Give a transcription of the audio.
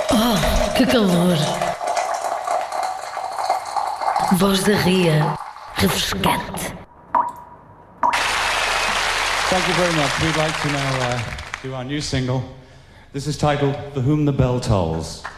Oh, que calor! Voz da Ria, refrescante. Thank you very much. We'd like to now do our new single. This is titled For Whom the Bell Tolls.